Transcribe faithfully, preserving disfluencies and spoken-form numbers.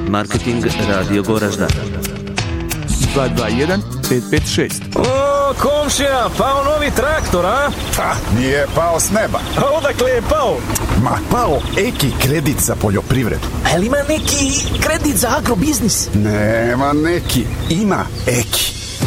Marketing Radio Goražda. dva dva jedan pet pet šest. O, komšija, pao novi traktor, a? Ha, nije pao s neba. A odakle je pao? Ma, pao Eki kredit za poljoprivredu. Ali ima neki kredit za agrobiznis? Nema neki, ima Eki.